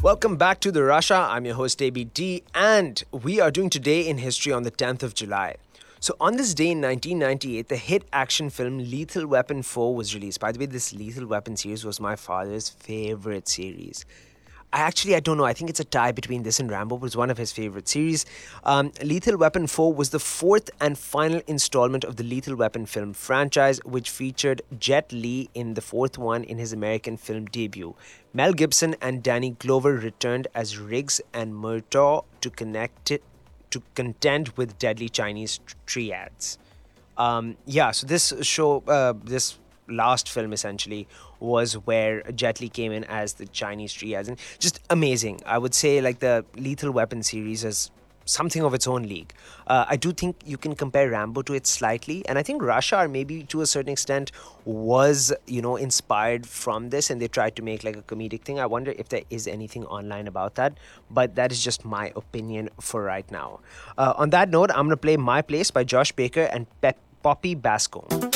Welcome back to the Russia. I'm your host ABD, and we are doing Today in History on the 10th of July. So, on this day in 1998, the hit action film Lethal Weapon 4 was released. By the way, this Lethal Weapon series was my father's favorite series. I don't know. I think it's a tie between this and Rambo, but it's one of his favorite series. Lethal Weapon 4 was the fourth and final installment of the Lethal Weapon film franchise, which featured Jet Li in the fourth one in his American film debut. Mel Gibson and Danny Glover returned as Riggs and Murtaugh to contend with deadly Chinese triads. So this last film essentially was where Jet Li came in as the Chinese triads, and just amazing. I would say like the Lethal Weapon series is something of its own league. I do think you can compare Rambo to it slightly, and I think Russia, or maybe to a certain extent, was inspired from this, and they tried to make like a comedic thing. I wonder if there is anything online about that, but that is just my opinion for right now. On that note, I'm gonna play My Place by Josh Baker and Poppy Basco.